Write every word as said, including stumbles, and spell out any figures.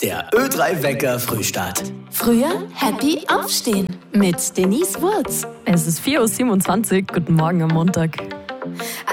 Der Ö drei Wecker Frühstart. Früher happy aufstehen mit Denise Wurz. Es ist vier Uhr siebenundzwanzig. Guten Morgen am Montag.